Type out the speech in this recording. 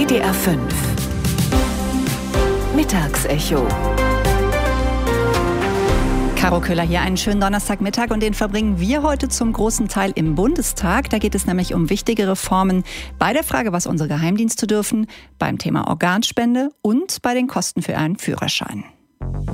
WDR 5 Mittagsecho. Caro Köhler hier, einen schönen Donnerstagmittag und den verbringen wir heute zum großen Teil im Bundestag. Da geht es nämlich um wichtige Reformen bei der Frage, was unsere Geheimdienste dürfen, beim Thema Organspende und bei den Kosten für einen Führerschein.